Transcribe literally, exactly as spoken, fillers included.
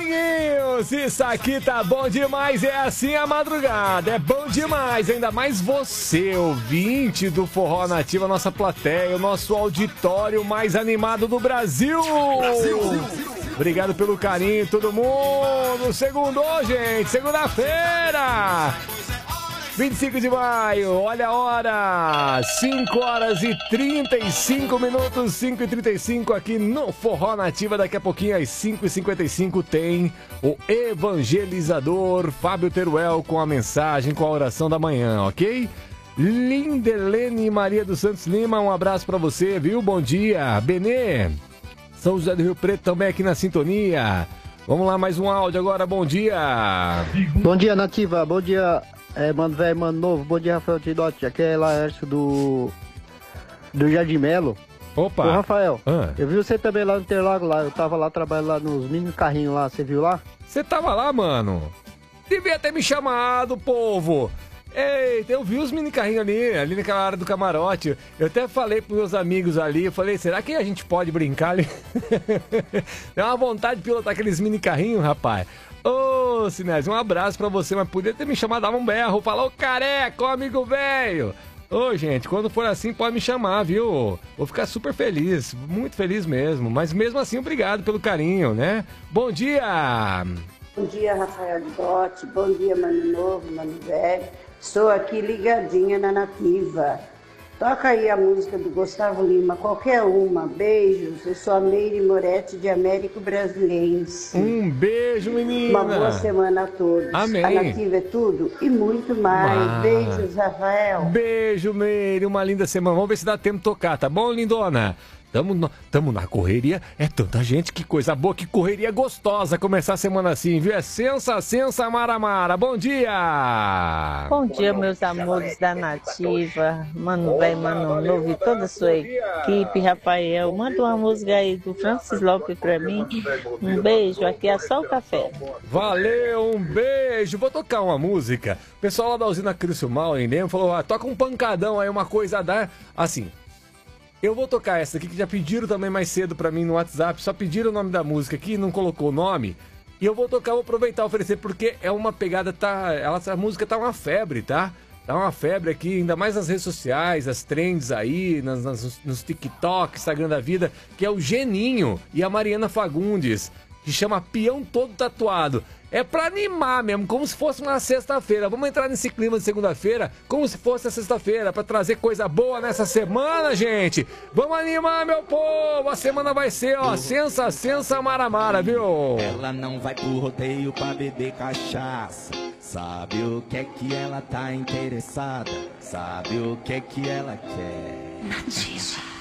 amiguinhos, isso aqui tá bom demais, é assim a madrugada, é bom demais, ainda mais você, ouvinte do Forró Nativa, nossa plateia, o nosso auditório mais animado do Brasil. Brasil. Obrigado pelo carinho, todo mundo. Segundo, gente, segunda-feira, vinte e cinco de maio, olha a hora, cinco horas e trinta e cinco minutos, cinco e trinta e cinco aqui no Forró Nativa. Daqui a pouquinho às cinco e cinquenta e cinco tem o evangelizador Fábio Teruel com a mensagem, com a oração da manhã, ok? Lindelene Maria dos Santos Lima, um abraço pra você, viu? Bom dia. Benê, São José do Rio Preto também aqui na sintonia. Vamos lá, mais um áudio agora, bom dia. Bom dia, Nativa, bom dia. É, mano velho, mano novo, bom dia, Rafael Tidotti. Aqui é Laércio do do Jardim Melo. Opa! Ô, Rafael, ah. eu vi você também lá no Interlago, lá. Eu tava lá trabalhando lá nos mini carrinhos lá, você viu lá? Você tava lá, mano? Devia ter me chamado, povo! Eita, eu vi os mini carrinhos ali, ali naquela área do camarote. Eu até falei pros meus amigos ali, eu falei, será que a gente pode brincar ali? Deu uma vontade de pilotar aqueles mini carrinhos, rapaz. Ô, oh, Sinésio, um abraço pra você, mas podia ter me chamado, dava um berro, falar, ô careca, ô amigo velho. Ô, oh, gente, quando for assim, pode me chamar, viu? Vou ficar super feliz, muito feliz mesmo. Mas mesmo assim, obrigado pelo carinho, né? Bom dia! Bom dia, Rafael Tidotti. Bom dia, Mano Novo, Mano Velho. Estou aqui ligadinha na Nativa. Toca aí a música do Gustavo Lima, qualquer uma. Beijos, eu sou a Meire Moretti de Américo Brasilense. Um beijo, menina. Uma boa semana a todos. Amém. A Nativa é tudo e muito mais. Ah. Beijos, Rafael. Beijo, Meire, uma linda semana. Vamos ver se dá tempo de tocar, tá bom, lindona? Tamo, no, tamo na correria, é tanta gente, que coisa boa, que correria gostosa começar a semana assim, viu? É sensa, sensa, mara, mara. Bom dia! Bom dia, meus amores da Nativa, Mano Velho, Mano Novo e toda a sua equipe, Rafael. Manda uma música aí do Francis Lopes pra mim. Um beijo, aqui é só o café. Valeu, um beijo. Vou tocar uma música. O pessoal lá da usina Crício Mal, em Leme, falou, ah, toca um pancadão aí, uma coisa da... Assim... Eu vou tocar essa aqui, que já pediram também mais cedo pra mim no WhatsApp, só pediram o nome da música aqui, não colocou o nome. E eu vou tocar, vou aproveitar e oferecer, porque é uma pegada, tá, ela, a música tá uma febre, tá? Tá uma febre aqui, ainda mais nas redes sociais, as trends aí, nas, nas, nos TikTok, Instagram da vida, que é o Geninho e a Mariana Fagundes, que chama Peão Todo Tatuado. É pra animar mesmo, como se fosse uma sexta-feira. Vamos entrar nesse clima de segunda-feira, como se fosse a sexta-feira, pra trazer coisa boa nessa semana, gente. Vamos animar, meu povo. A semana vai ser, ó, sensa, sensa, maramara, viu? Ela não vai pro rodeio pra beber cachaça. Sabe o que é que ela tá interessada? Sabe o que é que ela quer? Nativa.